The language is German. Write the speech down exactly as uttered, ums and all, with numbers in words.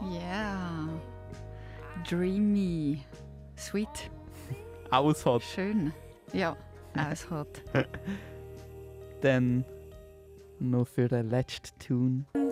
Yeah. Dreamy. Sweet. Aushot. Schön. Ja, aushot. Dann noch für den letzten Tune.